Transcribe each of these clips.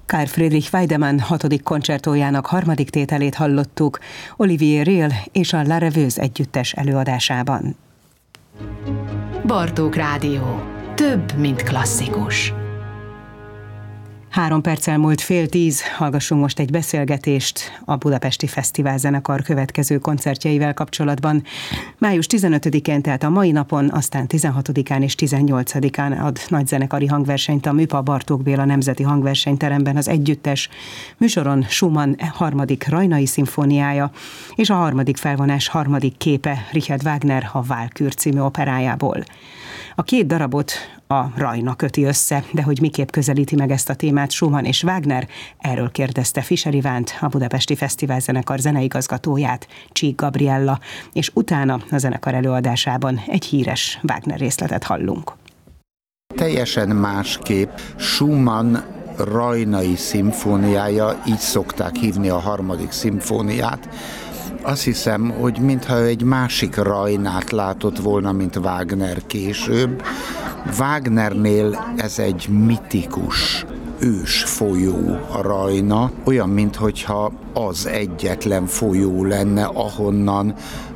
Karl Friedrich Wiedemann 6. koncertójának 3. tételét hallottuk Olivier Riel és a La Rêveuse együttes előadásában. Bartók Rádió. Több, mint klasszikus. 3 perccel múlt 9:30, hallgassunk most egy beszélgetést a Budapesti Fesztiválzenekar következő koncertjeivel kapcsolatban. Május 15-én, tehát a mai napon, aztán 16-án és 18-án ad nagyzenekari hangversenyt a Műpa Bartók Béla Nemzeti Hangversenyteremben az együttes. Műsoron Schumann 3. Rajnai szimfóniája és a 3. felvonás 3. képe Richard Wagner a Walküre című operájából. A 2 darabot a Rajna köti össze, de hogy miképp közelíti meg ezt a témát Schumann és Wagner, erről kérdezte Fischer Ivánt, a Budapesti Fesztiválzenekar zeneigazgatóját, Csík Gabriella, és utána a zenekar előadásában egy híres Wagner részletet hallunk. Teljesen másképp Schumann Rajnai szimfóniája, így szokták hívni a 3. szimfóniát. Azt hiszem, hogy mintha egy másik Rajnát látott volna, mint Wagner később. Wagnernél ez egy mitikus ős folyó a Rajna, olyan, minthogyha az egyetlen folyó lenne, ahonnan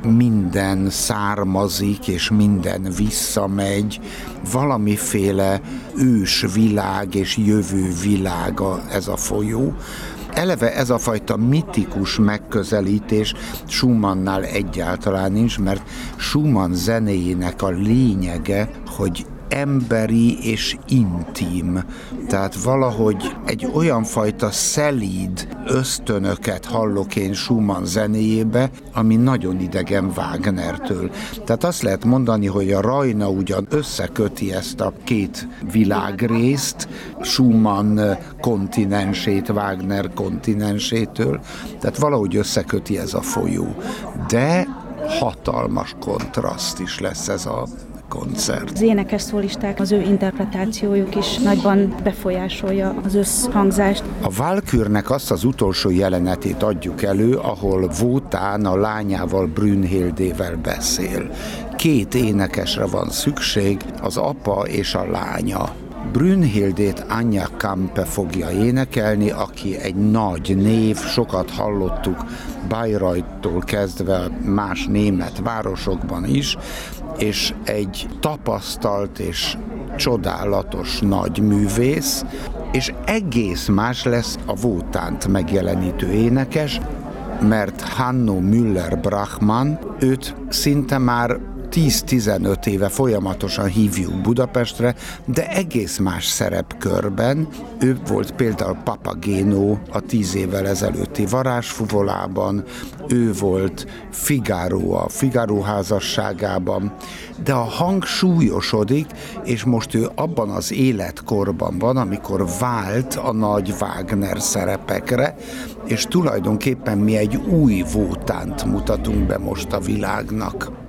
minden származik és minden visszamegy, valamiféle ős világ és jövő világa ez a folyó. Eleve ez a fajta mitikus megközelítés Schumannál egyáltalán nincs, mert Schumann zenéjének a lényege, hogy emberi és intim. Tehát valahogy egy olyan fajta szelíd ösztönöket hallok én Schumann zenéjébe, ami nagyon idegen Wagnertől. Tehát azt lehet mondani, hogy a Rajna ugyan összeköti ezt a 2 világrészt, Schumann kontinensét Wagner kontinensétől, tehát valahogy összeköti ez a folyó. De hatalmas kontraszt is lesz ez a koncert. Az énekes szólisták, az ő interpretációjuk is nagyban befolyásolja az összhangzást. A Walkürnek azt az utolsó jelenetét adjuk elő, ahol Wotan a lányával, Brünnhildével beszél. 2 énekesre van szükség, az apa és a lánya. Brünnhildét Anja Kampe fogja énekelni, aki egy nagy név, sokat hallottuk Bayreuth-tól kezdve más német városokban is, és egy tapasztalt és csodálatos nagy művész, és egész más lesz a Wotant megjelenítő énekes, mert Hanno Müller-Brachmann, őt szinte már 10-15 éve folyamatosan hívjuk Budapestre, de egész más szerepkörben. Ő volt például Papageno a 10 évvel ezelőtti Varázsfuvolában, ő volt Figaro a Figaro házasságában, de a hang súlyosodik, és most ő abban az életkorban van, amikor vált a nagy Wagner szerepekre, és tulajdonképpen mi egy új Wotant mutatunk be most a világnak.